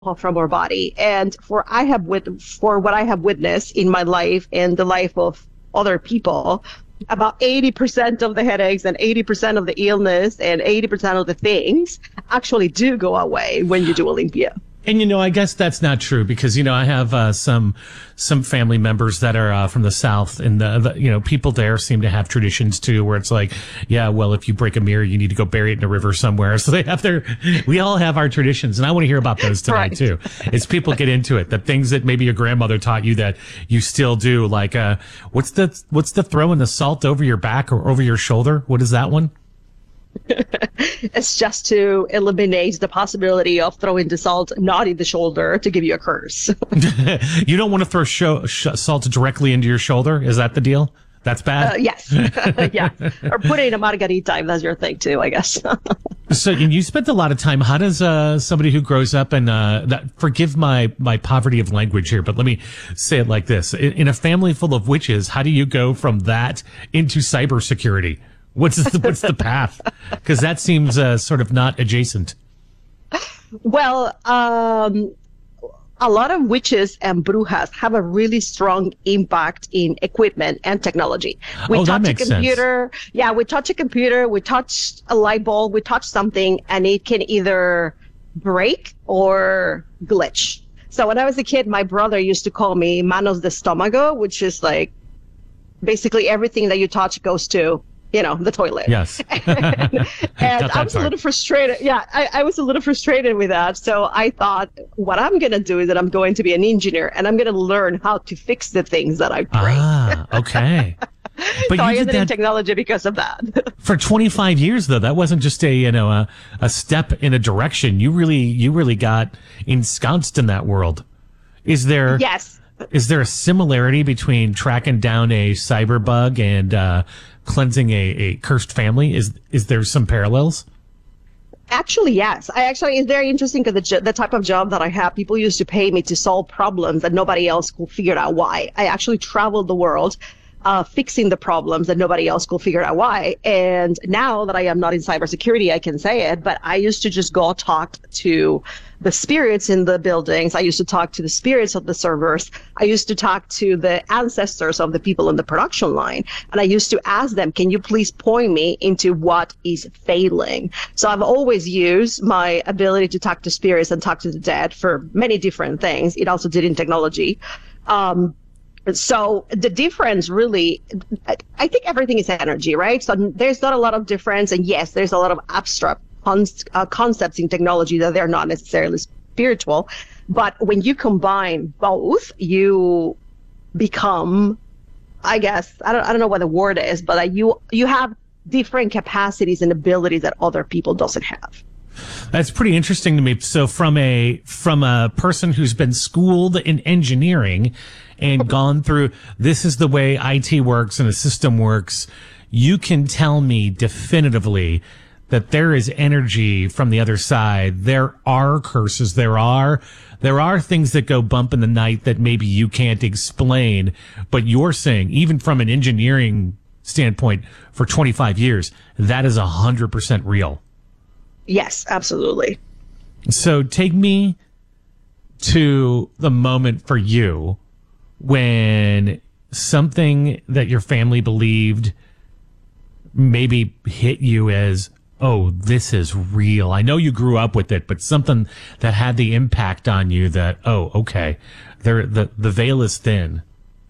from our body. And for what I have witnessed in my life and the life of other people, about 80% of the headaches and 80% of the illness and 80% of the things actually do go away when you do Olympia. And, I guess that's not true because, I have some family members that are from the South, and the people there seem to have traditions too, where it's like, yeah, well, if you break a mirror, you need to go bury it in a river somewhere. So we all have our traditions, and I want to hear about those tonight Right. too. As people get into it, the things that maybe your grandmother taught you that you still do, like, what's the throwing the salt over your back or over your shoulder? What is that one? It's just to eliminate the possibility of throwing the salt not in the shoulder to give you a curse. You don't want to throw salt directly into your shoulder? Is that the deal? That's bad? Yes. Yeah. Or put it in a margarita if that's your thing too, I guess. So you spent a lot of time. How does somebody who grows up in forgive my poverty of language here, but let me say it like this. In a family full of witches, how do you go from that into cybersecurity? What's the path? Because that seems sort of not adjacent. Well, a lot of witches and brujas have a really strong impact in equipment and technology. We touch a computer. Yeah, we touch a computer, we touch a light bulb, we touch something, and it can either break or glitch. So when I was a kid, my brother used to call me Manos de Stomago, which is like basically everything that you touch goes to the toilet. Yes. and I was a little frustrated. Yeah, I was a little frustrated with that. So I thought what I'm going to do is that I'm going to be an engineer and I'm going to learn how to fix the things that I break. Ah, okay. But so I ended in technology because of that. For 25 years, though, that wasn't just a step in a direction. You really got ensconced in that world. Yes. Is there a similarity between tracking down a cyber bug and cleansing a cursed family? Is there some parallels? Actually, yes. It's very interesting because the type of job that I have, people used to pay me to solve problems that nobody else could figure out why. I actually traveled the world fixing the problems that nobody else could figure out why. And now that I am not in cybersecurity, I can say it, but I used to just go talk to the spirits in the buildings. I used to talk to the spirits of the servers. I used to talk to the ancestors of the people in the production line. And I used to ask them, can you please point me into what is failing? So I've always used my ability to talk to spirits and talk to the dead for many different things. It also did in technology. So the difference really, I think everything is energy, right? So there's not a lot of difference. And yes, there's a lot of abstract concepts in technology that they're not necessarily spiritual. But when you combine both, you become, I guess, I don't know what the word is, but you have different capacities and abilities that other people doesn't have. That's pretty interesting to me. So from a person who's been schooled in engineering and gone through, this is the way IT works and a system works, you can tell me definitively that there is energy from the other side. There are curses. There are things that go bump in the night that maybe you can't explain, but you're saying, even from an engineering standpoint, for 25 years, that is 100% real. Yes, absolutely. So take me to the moment for you when something that your family believed maybe hit you as, oh, this is real. I know you grew up with it, but something that had the impact on you that, oh, okay, the veil is thin.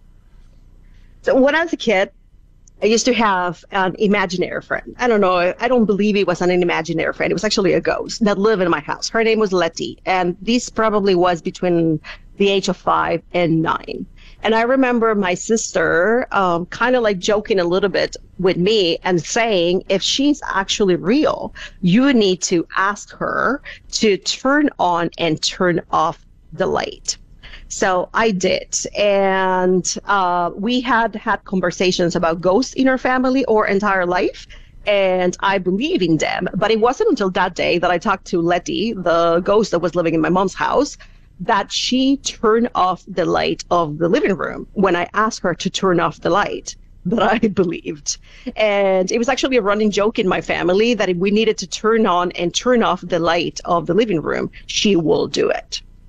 So when I was a kid, I used to have an imaginary friend. I don't know. I don't believe it was an imaginary friend. It was actually a ghost that lived in my house. Her name was Letty. And this probably was between the age of 5 and 9. And I remember my sister kind of like joking a little bit with me and saying, if she's actually real, you need to ask her to turn on and turn off the light. So I did. And we had conversations about ghosts in our family our entire life. And I believe in them. But it wasn't until that day that I talked to Letty, the ghost that was living in my mom's house, that she turned off the light of the living room when I asked her to turn off the light that I believed. And it was actually a running joke in my family that if we needed to turn on and turn off the light of the living room, she will do it.